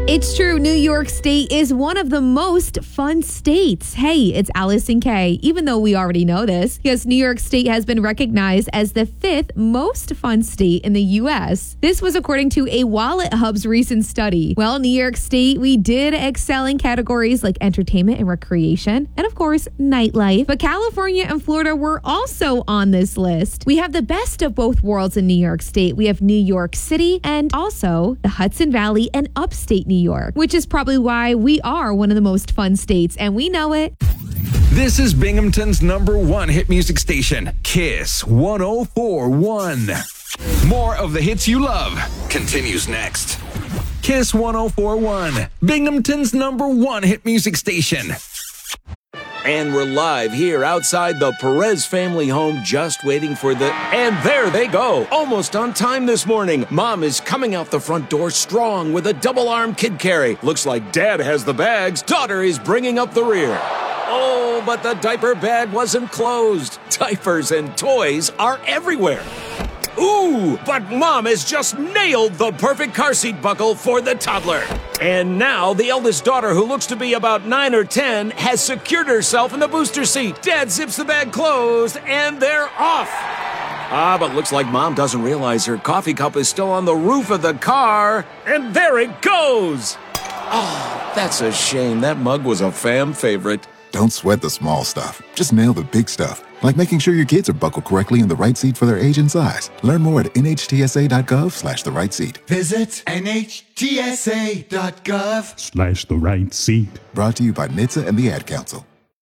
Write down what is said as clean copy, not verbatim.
It's true. New York State is one of the most fun states. Hey, it's Allison Kay. Even though we already know this, yes, New York State has been recognized as the 5th most fun state in the U.S. This was according to a Wallet Hub's recent study. Well, New York State, we did excel in categories like entertainment and recreation, and of course, nightlife. But California and Florida were also on this list. We have the best of both worlds in New York State. We have New York City and also the Hudson Valley and upstate New York, which is probably why we are one of the most fun states, and we know it. This is Binghamton's #1 hit music station, Kiss 1041. More of the hits you love continues next. Kiss 1041, Binghamton's #1 hit music station. And we're live here outside the Perez family home, just waiting for and there they go. Almost on time this morning. Mom is coming out the front door strong with a double-arm kid carry. Looks like Dad has the bags. Daughter is bringing up the rear. Oh, but the diaper bag wasn't closed. Diapers and toys are everywhere. Ooh, but Mom has just nailed the perfect car seat buckle for the toddler. And now the eldest daughter, who looks to be about 9 or 10, has secured herself in the booster seat. Dad zips the bag closed, and they're off. But looks like Mom doesn't realize her coffee cup is still on the roof of the car. And there it goes. Oh, that's a shame. That mug was a fam favorite. Don't sweat the small stuff. Just nail the big stuff, like making sure your kids are buckled correctly in the right seat for their age and size. Learn more at nhtsa.gov/the right seat. Visit nhtsa.gov/the right seat. Brought to you by NHTSA and the Ad Council.